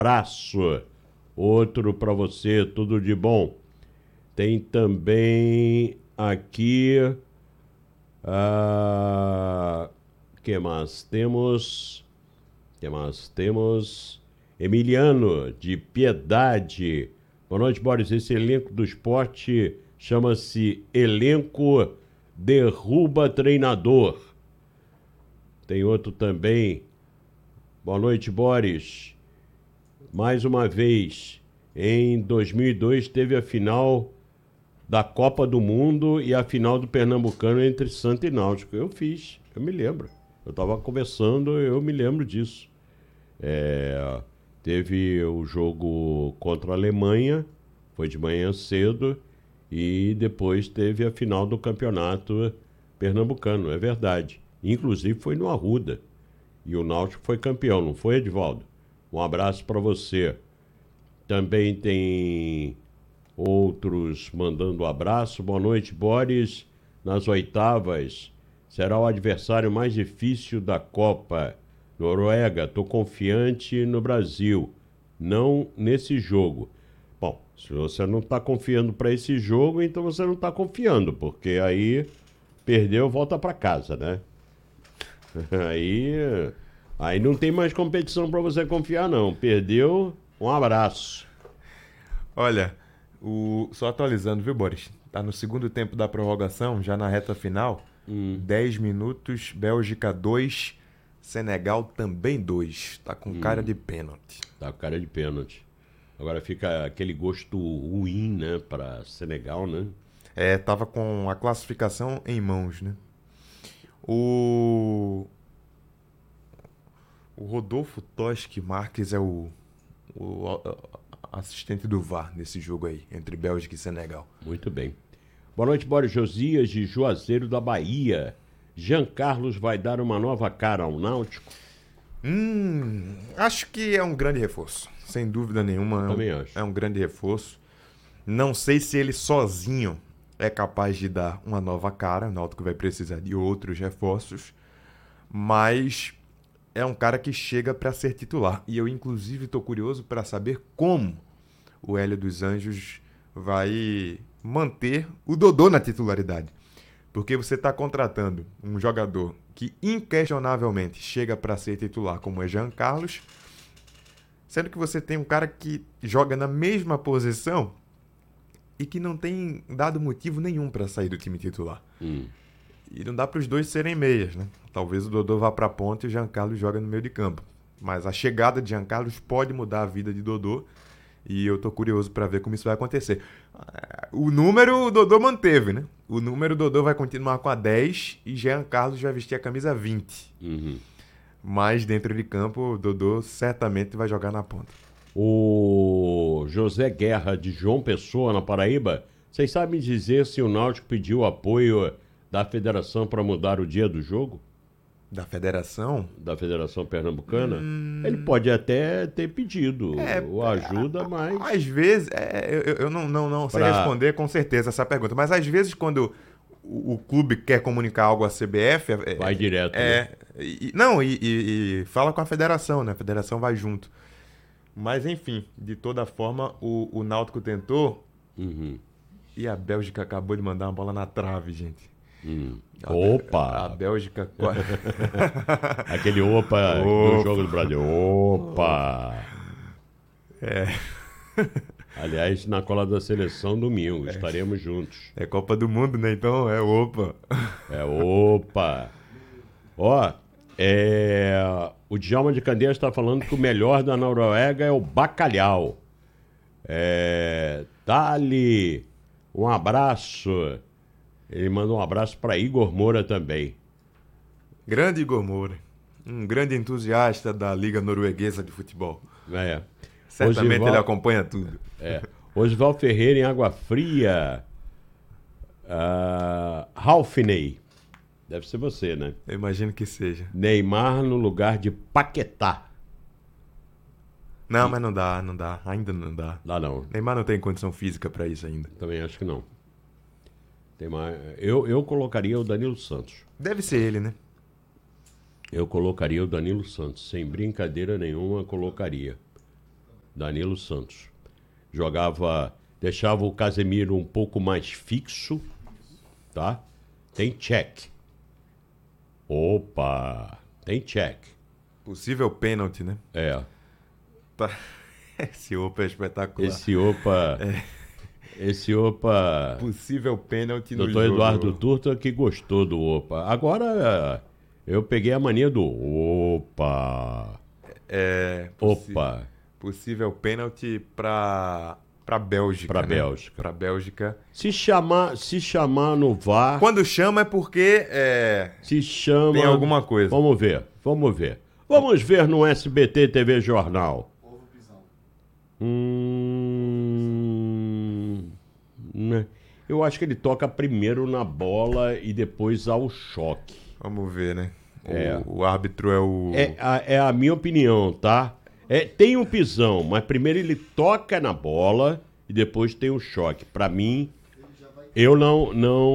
abraço. Outro para você, tudo de bom. Tem também aqui... que mais? Temos Emiliano, de Piedade. Boa noite, Boris. Esse elenco do esporte chama-se Elenco Derruba Treinador. Tem outro também. Boa noite, Boris. Mais uma vez, em 2002 teve a final da Copa do Mundo e a final do Pernambucano entre Santa e Náutico. Eu me lembro. Eu estava conversando, eu me lembro disso. Teve o jogo contra a Alemanha, foi de manhã cedo, e depois teve a final do campeonato pernambucano, é verdade. Inclusive foi no Arruda. E o Náutico foi campeão, não foi, Edivaldo? Um abraço para você. Também tem outros mandando abraço. Boa noite, Boris. Nas oitavas, será o adversário mais difícil da Copa. Noruega, estou confiante no Brasil, não nesse jogo. Bom, se você não está confiando para esse jogo, então você não está confiando, porque aí perdeu, volta para casa, né? Aí não tem mais competição para você confiar, não. Perdeu, um abraço. Olha, só atualizando, viu, Boris? Tá no segundo tempo da prorrogação, já na reta final. 10 minutos, Bélgica 2, Senegal também 2. Tá com cara de pênalti. Tá com cara de pênalti. Agora fica aquele gosto ruim, né, para Senegal, né? Tava com a classificação em mãos, né? O Rodolfo Toschi Marques é o assistente do VAR nesse jogo aí, entre Bélgica e Senegal. Muito bem. Boa noite, Boris. Josias de Juazeiro da Bahia. Jean Carlos vai dar uma nova cara ao Náutico? Acho que é um grande reforço. Sem dúvida nenhuma. Também acho. É um grande reforço. Não sei se ele sozinho é capaz de dar uma nova cara. O Náutico vai precisar de outros reforços. Mas é um cara que chega para ser titular. E eu, inclusive, estou curioso para saber como o Hélio dos Anjos vai manter o Dodô na titularidade. Porque você está contratando um jogador que inquestionavelmente chega para ser titular, como é Jean Carlos, sendo que você tem um cara que joga na mesma posição e que não tem dado motivo nenhum para sair do time titular. E não dá para os dois serem meias, né? Talvez o Dodô vá para a ponta e o Jean Carlos joga no meio de campo. Mas a chegada de Jean Carlos pode mudar a vida de Dodô e eu tô curioso para ver como isso vai acontecer. O número o Dodô manteve, né? O número o Dodô vai continuar com a 10 e Jean Carlos vai vestir a camisa 20. Mas dentro de campo, o Dodô certamente vai jogar na ponta. O José Guerra, de João Pessoa, na Paraíba, vocês sabem dizer se o Náutico pediu apoio da federação para mudar o dia do jogo? Da federação? Da Federação Pernambucana? Ele pode até ter pedido ajuda, mas... Às vezes, eu não sei responder com certeza essa pergunta, mas às vezes quando o clube quer comunicar algo à CBF... vai direto, né? E fala com a federação, né? A federação vai junto. Mas, enfim, de toda forma, o Náutico tentou e a Bélgica acabou de mandar uma bola na trave, gente. Opa! A Bélgica... Aquele opa do jogo do Brasil. Opa! Aliás, na cola da seleção, domingo, estaremos juntos. É Copa do Mundo, né? Então é opa. Opa! Ó, o Djalma de Candeias está falando que o melhor da Noruega é o bacalhau. Dali, um abraço. Ele manda um abraço para Igor Moura também. Grande Igor Moura. Um grande entusiasta da Liga Norueguesa de Futebol. Certamente ele acompanha tudo. Osval Ferreira em Água Fria. Ralfinei. Deve ser você, né? Eu imagino que seja. Neymar no lugar de Paquetá. Não, mas não dá. Ainda não dá. Dá não. Neymar não tem condição física para isso ainda. Também acho que não. Eu colocaria o Danilo Santos. Deve ser ele, né? Eu colocaria o Danilo Santos. Sem brincadeira nenhuma, colocaria. Danilo Santos. Deixava o Casemiro um pouco mais fixo, tá? Tem check. Opa, tem check. Possível pênalti, né? É. Tá. Esse opa é espetacular. Esse opa... Possível pênalti no Doutor jogo. Eduardo Turta que gostou do opa. Agora, eu peguei a mania do opa. Opa. Possível pênalti pra Bélgica. Pra né? Bélgica. Pra Bélgica. Se chamar no VAR... Quando chama é porque Se chama... tem alguma coisa. Vamos ver. Vamos ver no SBT TV Jornal. Né? Eu acho que ele toca primeiro na bola e depois ao choque. Vamos ver, né? É. O árbitro é o... É a minha opinião, tá? Tem um pisão, mas primeiro ele toca na bola e depois tem o choque. Pra mim, eu não